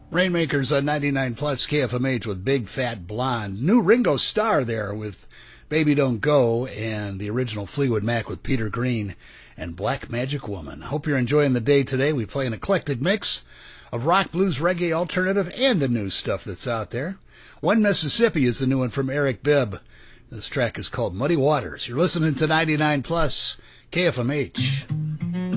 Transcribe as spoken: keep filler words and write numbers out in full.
Rainmakers on ninety-nine plus K F M H with Big Fat Blonde. New Ringo Starr there with Baby Don't Go, and the original Fleetwood Mac with Peter Green and Black Magic Woman. Hope you're enjoying the day today. We play an eclectic mix of rock, blues, reggae, alternative, and the new stuff that's out there. One Mississippi is the new one from Eric Bibb. This track is called Muddy Waters. You're listening to ninety-nine plus K F M H.